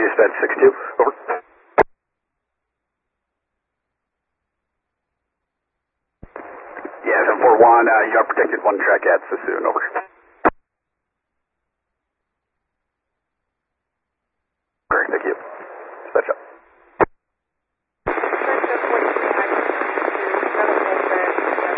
dispatch 62. Over. Yeah, 741, you are protected 1 track at Sassoon. Over. Great, thank you. Dispatch up.